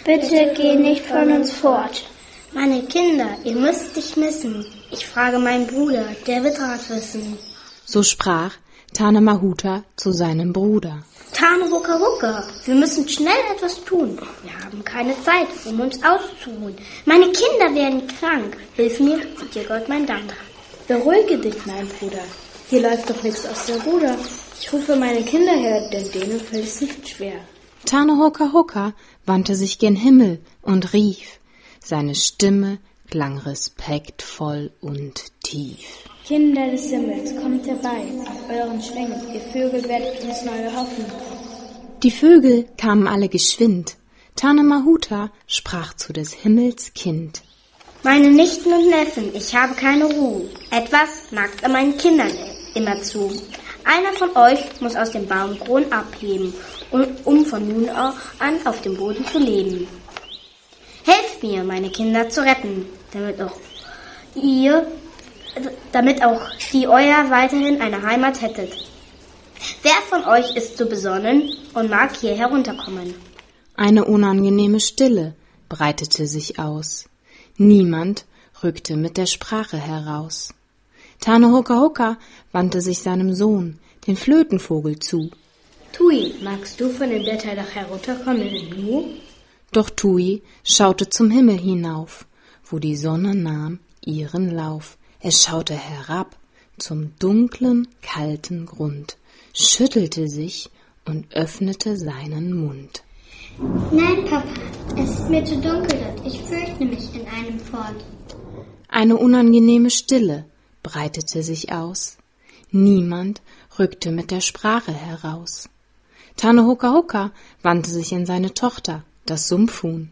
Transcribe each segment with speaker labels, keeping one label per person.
Speaker 1: Bitte geh nicht von uns fort.
Speaker 2: Meine Kinder, ihr müsst dich missen. Ich frage meinen Bruder, der wird Rat wissen.
Speaker 3: So sprach Tane Mahuta zu seinem Bruder.
Speaker 2: Tane Hucka Hucka, wir müssen schnell etwas tun. Wir haben keine Zeit, um uns auszuruhen. Meine Kinder werden krank. Hilf mir und dir Gott mein Dank.
Speaker 1: Beruhige dich, mein Bruder. Hier läuft doch nichts aus der Ruder. Ich rufe meine Kinder her, denn denen fällt es nicht schwer.
Speaker 3: Tane Hucka Hucka wandte sich gen Himmel und rief. Seine Stimme klang respektvoll und tief.
Speaker 1: Kinder des Himmels, kommt herbei, auf euren Schwingen, ihr Vögel werdet uns neue Hoffnung.
Speaker 3: Die Vögel kamen alle geschwind. Tane Mahuta sprach zu des Himmels Kind.
Speaker 2: Meine Nichten und Neffen, ich habe keine Ruhe. Etwas nagt an meinen Kindern immer zu. Einer von euch muss aus dem Baumkron abheben, um von nun an auf dem Boden zu leben. Helft mir, meine Kinder zu retten, damit auch die euer weiterhin eine Heimat hättet. Wer von euch ist so besonnen und mag hier herunterkommen?
Speaker 3: Eine unangenehme Stille breitete sich aus. Niemand rückte mit der Sprache heraus. Tane Hucka Hucka wandte sich seinem Sohn, den Flötenvogel, zu.
Speaker 1: Tui, magst du von dem Blätterdach herunterkommen in Nu?
Speaker 3: Doch Tui schaute zum Himmel hinauf, wo die Sonne nahm ihren Lauf. Es schaute herab zum dunklen, kalten Grund, schüttelte sich und öffnete seinen Mund.
Speaker 4: Nein, Papa, es ist mir zu dunkel dort. Ich fürchte mich in einem Fort.
Speaker 3: Eine unangenehme Stille breitete sich aus. Niemand rückte mit der Sprache heraus. Tane Hucka Hucka wandte sich an seine Tochter, das Sumpfhuhn.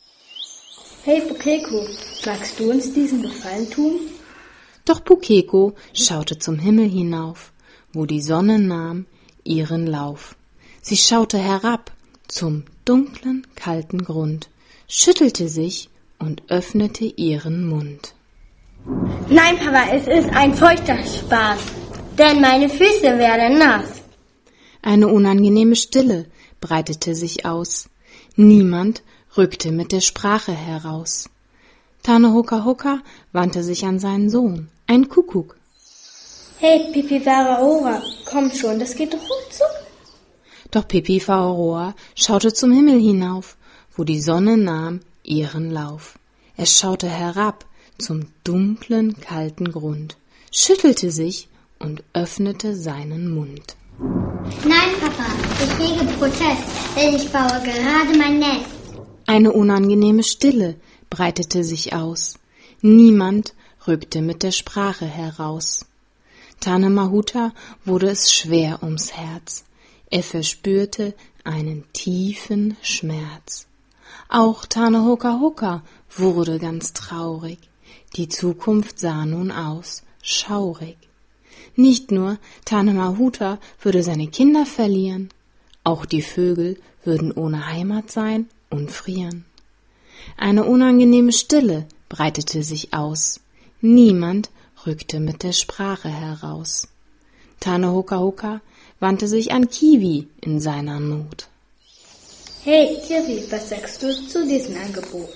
Speaker 1: Hey Pukeko, magst du uns diesen Gefallen tun?
Speaker 3: Doch Pukeko schaute zum Himmel hinauf, wo die Sonne nahm ihren Lauf. Sie schaute herab zum dunklen, kalten Grund, schüttelte sich und öffnete ihren Mund.
Speaker 2: Nein, Papa, es ist ein feuchter Spaß, denn meine Füße werden nass.
Speaker 3: Eine unangenehme Stille breitete sich aus. Niemand rückte mit der Sprache heraus. Tane Hucka Hucka wandte sich an seinen Sohn, ein Kuckuck.
Speaker 1: Hey, Pipi Waraora, komm schon, das geht doch ruckzuck.
Speaker 3: Doch Pipi Waraora schaute zum Himmel hinauf, wo die Sonne nahm ihren Lauf. Er schaute herab zum dunklen, kalten Grund, schüttelte sich und öffnete seinen Mund.
Speaker 4: Nein, Papa, ich hege Protest, denn ich baue gerade mein Nest.
Speaker 3: Eine unangenehme Stille breitete sich aus. Niemand rückte mit der Sprache heraus. Tane Mahuta wurde es schwer ums Herz. Er verspürte einen tiefen Schmerz. Auch Tane Hucka Hucka wurde ganz traurig. Die Zukunft sah nun aus, schaurig. Nicht nur Tane Mahuta würde seine Kinder verlieren, auch die Vögel würden ohne Heimat sein und frieren. Eine unangenehme Stille breitete sich aus. Niemand rückte mit der Sprache heraus. Tane Hucka Hucka wandte sich an Kiwi in seiner Not.
Speaker 1: Hey, Kiwi, was sagst du zu diesem Angebot?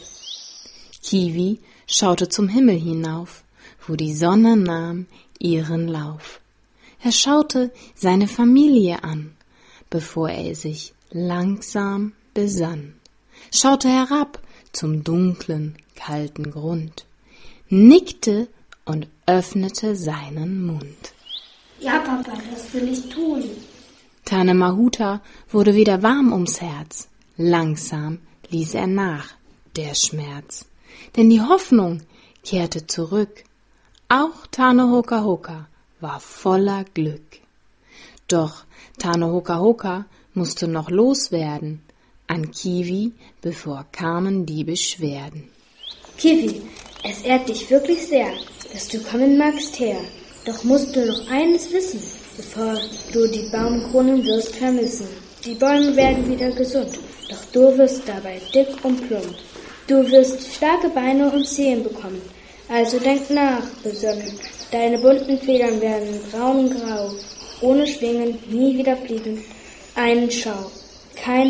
Speaker 3: Kiwi schaute zum Himmel hinauf, wo die Sonne nahm ihren Lauf. Er schaute seine Familie an, bevor er sich langsam besann, schaute herab zum dunklen, kalten Grund, nickte und öffnete seinen Mund.
Speaker 2: Ja, Papa, das will ich tun.
Speaker 3: Tane Mahuta wurde wieder warm ums Herz. Langsam ließ er nach, der Schmerz. Denn die Hoffnung kehrte zurück. Auch Tane Hucka Hucka war voller Glück. Doch Tane Hucka Hucka musste noch loswerden an Kiwi, bevor kamen die Beschwerden.
Speaker 1: Kiwi, es ehrt dich wirklich sehr, dass du kommen magst her. Doch musst du noch eines wissen, bevor du die Baumkronen wirst vermissen. Die Bäume werden wieder gesund, doch du wirst dabei dick und plump. Du wirst starke Beine und Zehen bekommen, also denk nach, besonnen. Deine bunten Federn werden braun und grau, ohne Schwingen, nie wieder fliegen. Einen Schau, kein